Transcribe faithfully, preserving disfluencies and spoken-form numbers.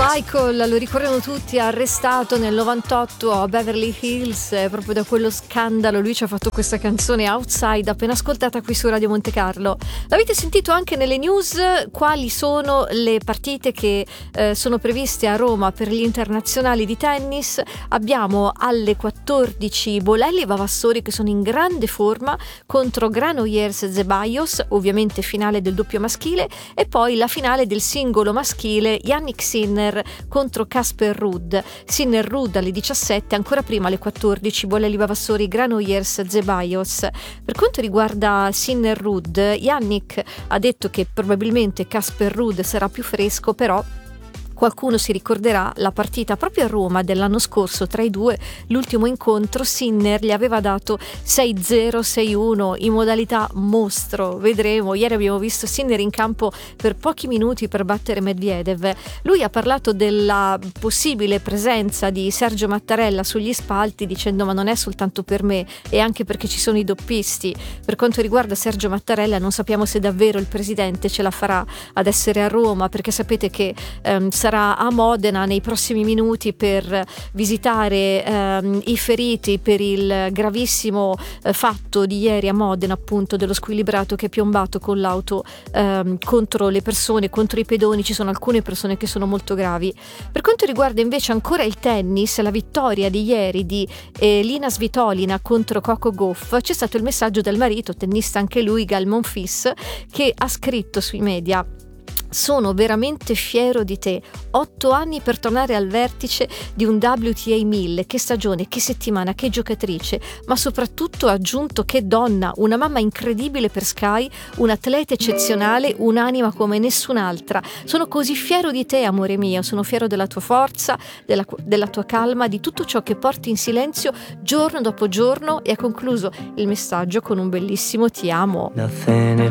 Michael, lo ricordano tutti, arrestato nel novantotto a Beverly Hills, eh, proprio da quello scandalo lui ci ha fatto questa canzone Outside, appena ascoltata qui su Radio Monte Carlo. L'avete sentito anche nelle news quali sono le partite che eh, sono previste a Roma per gli internazionali di tennis. Abbiamo alle quattordici Bolelli e Vavassori che sono in grande forma contro Granollers Zeballos, ovviamente finale del doppio maschile, e poi la finale del singolo maschile Jannik Sinner contro Casper Ruud. Sinner Ruud alle diciassette, ancora prima alle quattordici Bolelli Vavassori Granollers Zeballos. Per quanto riguarda Sinner Ruud, Jannik ha detto che probabilmente Casper Ruud sarà più fresco, però qualcuno si ricorderà la partita proprio a Roma dell'anno scorso tra i due, l'ultimo incontro Sinner gli aveva dato sei zero sei uno in modalità mostro. Vedremo, ieri abbiamo visto Sinner in campo per pochi minuti per battere Medvedev. Lui ha parlato della possibile presenza di Sergio Mattarella sugli spalti dicendo ma non è soltanto per me, e anche perché ci sono i doppisti. Per quanto riguarda Sergio Mattarella non sappiamo se davvero il presidente ce la farà ad essere a Roma, perché sapete che ehm, sarà a Modena nei prossimi minuti per visitare ehm, i feriti per il gravissimo eh, fatto di ieri a Modena, appunto, dello squilibrato che è piombato con l'auto ehm, contro le persone, contro i pedoni. Ci sono alcune persone che sono molto gravi. Per quanto riguarda invece ancora il tennis, la vittoria di ieri di Elina Svitolina contro Coco Gauff, c'è stato il messaggio del marito, tennista anche lui, Gael Monfils, che ha scritto sui media: sono veramente fiero di te, otto anni per tornare al vertice di un W T A mille, che stagione, che settimana, che giocatrice, ma soprattutto ha aggiunto che donna, una mamma incredibile per Sky, un atleta eccezionale, un'anima come nessun'altra. Sono così fiero di te, amore mio, sono fiero della tua forza, della, della tua calma, di tutto ciò che porti in silenzio giorno dopo giorno, e ha concluso il messaggio con un bellissimo ti amo.